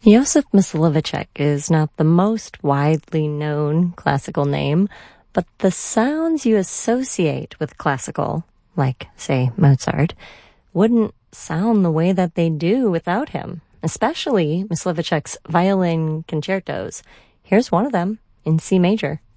Joseph Myslivacek is not the most widely known classical name, but the sounds you associate with classical, like, say, Mozart, wouldn't sound the way that they do without him, especially Myslivacek's violin concertos. Here's one of them in C major.